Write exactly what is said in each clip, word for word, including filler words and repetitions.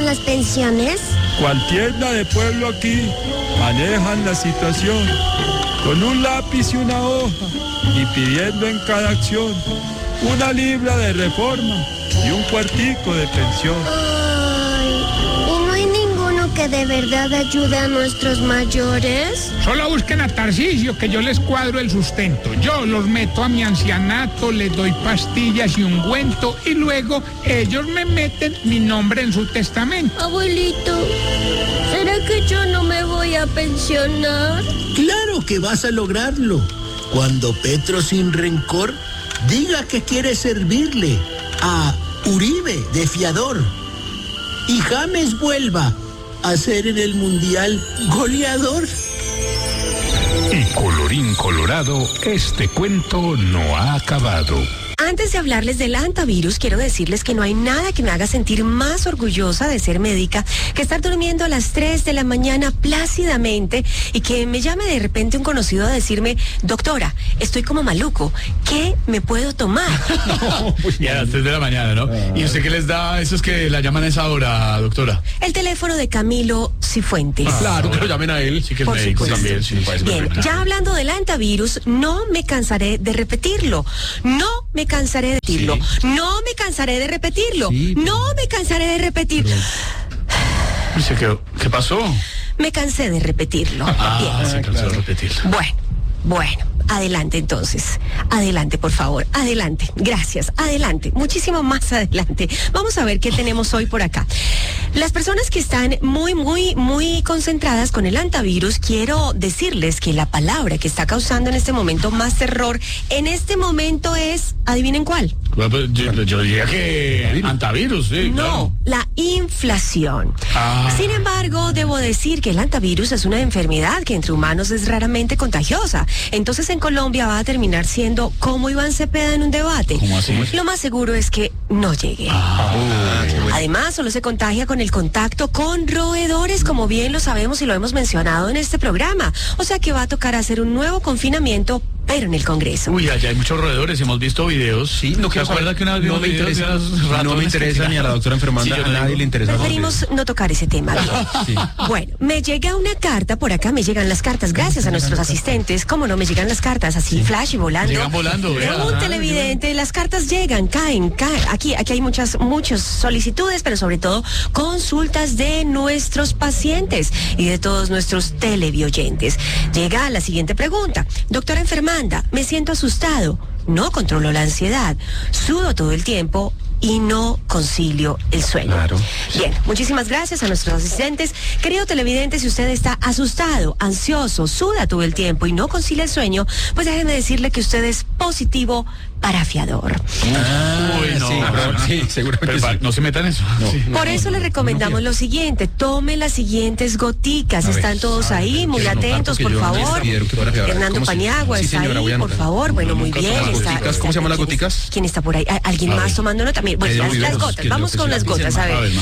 las pensiones? Cual tienda de pueblo aquí manejan la situación con un lápiz y una hoja y pidiendo en cada acción una libra de reforma y un cuartico de pensión. Ay, ¿y no hay ninguno que de verdad ayude a nuestros mayores? Solo busquen a Tarcisio, que yo les cuadro el sustento. Yo los meto a mi ancianato, les doy pastillas y ungüento, y luego ellos me meten mi nombre en su testamento. Abuelito, ¿será que yo no me voy a pensionar? Claro que vas a lograrlo. Cuando Petro sin rencor diga que quiere servirle a Uribe de fiador y James vuelva a ser en el mundial goleador. Y colorín colorado, este cuento no ha acabado. Antes de hablarles del antivirus, quiero decirles que no hay nada que me haga sentir más orgullosa de ser médica que estar durmiendo a las tres de la mañana plácidamente y que me llame de repente un conocido a decirme: doctora, estoy como maluco, ¿qué me puedo tomar? No, pues y a las tres de la mañana, ¿no? Ah. ¿Y usted qué les da a esos que la llaman a esa hora, doctora? El teléfono de Camilo Cifuentes. Ah, claro, que lo llamen a él, sí que es Por médico supuesto. también. Sí, bien, ya hablando del antivirus, no me cansaré de repetirlo. No me cansaré de repetirlo. Sí. No me cansaré de repetirlo. Sí, pero... No me cansaré de repetirlo. Pero... ¿Qué, ¿Qué pasó? Me cansé de repetirlo. Ah, bien. se cansó claro. de repetirlo. Bueno, bueno. Adelante entonces, adelante por favor, adelante, gracias, adelante, muchísimo más adelante. Vamos a ver qué tenemos hoy por acá. Las personas que están muy, muy, muy concentradas con el antivirus, quiero decirles que la palabra que está causando en este momento más terror, en este momento es, adivinen cuál. Yo, yo diría que antivirus, sí. No, claro. La inflación. Ah. Sin embargo, debo decir que el antivirus es una enfermedad que entre humanos es raramente contagiosa. Entonces, en Colombia va a terminar siendo como Iván Cepeda en un debate. ¿Cómo así? Lo más seguro es que no llegue. Ah, uh, Además, solo se contagia con el contacto con roedores, como bien lo sabemos y lo hemos mencionado en este programa. O sea que va a tocar hacer un nuevo confinamiento, pero en el Congreso. Uy, allá hay muchos roedores, hemos visto videos. Sí, no ¿Se acuerda que una vez no me interesa, no me interesa ni a la doctora enfermanda, sí, a nadie le interesa. Preferimos no tocar ese tema. Sí. Bueno, me llega una carta, por acá me llegan las cartas, gracias a nuestros asistentes. ¿Cómo no me llegan las cartas? Así, sí. Flash y volando. Llegan volando, de un ah, televidente, las cartas llegan, caen, caen. Aquí, aquí hay muchas, muchas solicitudes, pero sobre todo consultas de nuestros pacientes y de todos nuestros televioyentes. Llega la siguiente pregunta. Doctora enfermanda, me siento asustado, no controlo la ansiedad, sudo todo el tiempo y no concilio el sueño. Claro. Bien, muchísimas gracias a nuestros asistentes. Querido televidente, si usted está asustado, ansioso, suda todo el tiempo y no concilia el sueño, pues déjeme decirle que usted es positivo para fiador. Ah, Uy, no, sí, no, sí, seguramente pero, sí. no se metan eso. No, sí. Por eso le recomendamos lo siguiente, tome las siguientes goticas, a están ver, todos ver, ahí, muy atentos, por favor. Hernando Paniagua está ahí, por favor. Bueno, muy bien. Está, ¿Cómo se llaman las goticas? ¿Quién está por ahí? ¿Alguien más tomando nota? Bueno, las, las gotas, vamos con las gotas, a ver.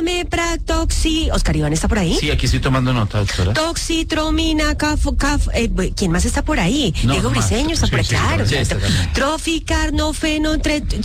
Amepratoxi, Oscar Iván está por ahí. Sí, aquí estoy tomando nota, doctora. Toxitromina, caf, caf, eh, ¿quién más está por ahí? No, Diego Briseño está por ahí, claro. Troficarnofenotretolina,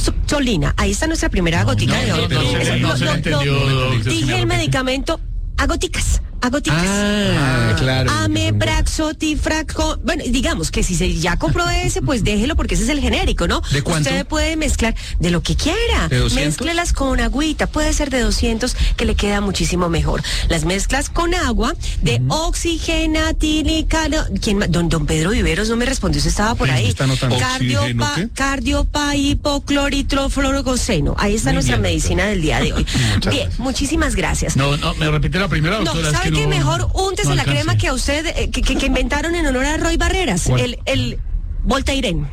ahí está nuestra primera gotica de hoy. No se entendió. Dije el medicamento a goticas. A goticas. Ah, ah, claro. Amepraxotifraco. Bueno, digamos que si se ya compró ese, pues déjelo porque ese es el genérico, ¿no? ¿De cuánto? Usted puede mezclar de lo que quiera. ¿De doscientos? Mézclelas con agüita, puede ser de doscientos, que le queda muchísimo mejor. Las mezclas con agua de uh-huh. oxigenatilicano. ¿Quién más? Don, don Pedro Viveros no me respondió, se estaba por ahí. Cardiopa, cardiopa hipocloritrofluorocoseno. Ahí está Muy nuestra bien, medicina del día de hoy. Bien, muchísimas gracias. No, no, me repite la primera, doctora. No, ¿sabe qué? No, mejor úntese no la crema que a usted, eh, que, que, que inventaron en honor a Roy Barreras. ¿Cuál? El, el Voltairen.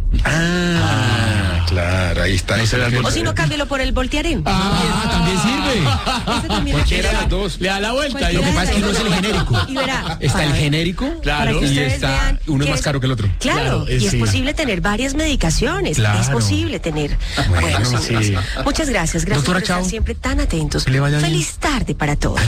Ah, claro, ahí está. No o si no, cámbialo por el Voltaren. Ah, ah también sirve. Este también Cualquiera de las dos. Le da la vuelta. Lo que pasa es que no es el genérico. Y verá, está el genérico, claro, y está uno es más caro que el otro. Claro, claro es, y es sí. posible tener varias medicaciones. Claro. Es posible tener. Bueno, bueno sí. Muchas gracias. Gracias Doctora, por estar chao. siempre tan atentos. Feliz tarde para todos.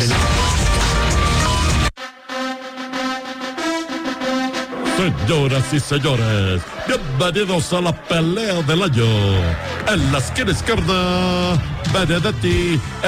Señoras y señores, bienvenidos a la pelea del año. En la esquina izquierda, Benedetti.